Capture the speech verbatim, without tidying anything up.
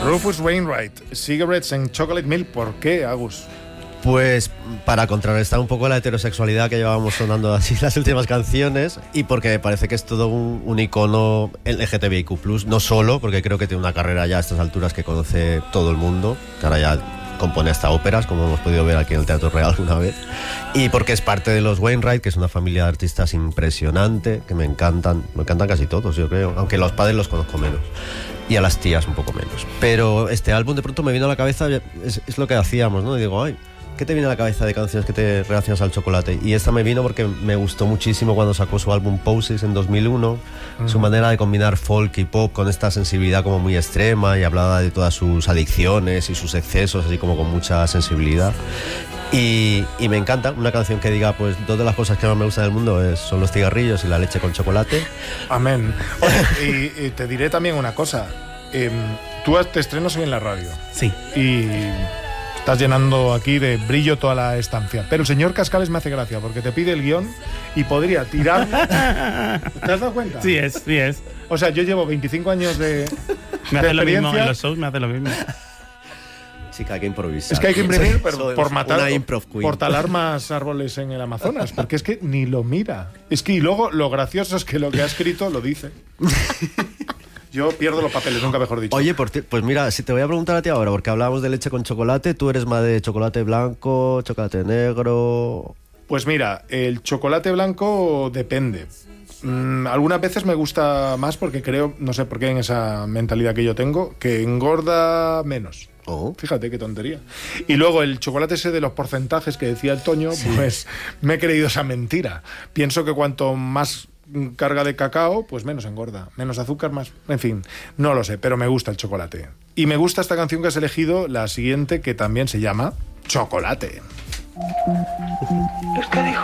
Rufus Wainwright, Cigarettes and Chocolate Milk. ¿Por qué, Agus? Pues para contrarrestar un poco la heterosexualidad que llevábamos sonando así las últimas canciones, y porque me parece que es todo un, un icono L G T B I Q plus, no solo porque creo que tiene una carrera ya a estas alturas que conoce todo el mundo, que ahora ya compone hasta óperas, como hemos podido ver aquí en el Teatro Real alguna vez, y porque es parte de los Wainwright, que es una familia de artistas impresionante, que me encantan, me encantan casi todos, yo creo, aunque los padres los conozco menos, y a las tías un poco menos. Pero este álbum de pronto me vino a la cabeza, es, es lo que hacíamos, ¿no? Y digo, ay, ¿qué te viene a la cabeza de canciones que te relacionas al chocolate? Y esta me vino porque me gustó muchísimo cuando sacó su álbum Poses en dos mil uno, uh-huh. Su manera de combinar folk y pop con esta sensibilidad como muy extrema, y hablaba de todas sus adicciones y sus excesos, así como con mucha sensibilidad. Y, y me encanta una canción que diga, pues dos de las cosas que más me gustan del mundo es, son los cigarrillos y la leche con chocolate. Amén. Oye, y, y te diré también una cosa, eh, tú te estrenas hoy en la radio. Sí. Y estás llenando aquí de brillo toda la estancia. Pero el señor Cascales me hace gracia porque te pide el guión y podría tirar. ¿Te has dado cuenta? Sí es, sí es. O sea, yo llevo veinticinco años de, me hace de lo mismo experiencia. en los shows, me hace lo mismo. Sí, que hay que improvisar. Es que hay que imprimir pero por matar, por, por talar más árboles en el Amazonas, porque es que ni lo mira. Es que y luego lo gracioso es que lo que ha escrito lo dice. Yo pierdo los papeles, nunca mejor dicho. Oye, por ti, pues mira, si te voy a preguntar a ti ahora, porque hablábamos de leche con chocolate, ¿tú eres más de chocolate blanco, chocolate negro? Pues mira, el chocolate blanco depende. Mm, algunas veces me gusta más porque creo, no sé por qué en esa mentalidad que yo tengo, que engorda menos. Oh. Fíjate qué tontería. Y luego el chocolate ese de los porcentajes que decía el Toño, sí. Pues me he creído esa mentira. Pienso que cuanto más carga de cacao, pues menos engorda, menos azúcar, más, en fin, no lo sé, pero me gusta el chocolate. Y me gusta esta canción que has elegido, la siguiente, que también se llama Chocolate. Es que dijo